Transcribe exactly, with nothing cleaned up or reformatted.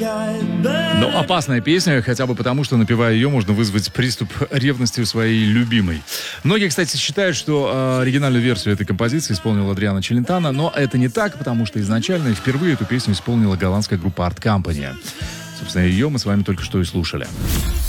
Но опасная песня, хотя бы потому, что, напевая ее, можно вызвать приступ ревности у своей любимой. Многие, кстати, считают, что э, оригинальную версию этой композиции исполнила Адриано Челентано, но это не так, потому что изначально впервые эту песню исполнила голландская группа Art Company. Собственно, ее мы с вами только что и слушали.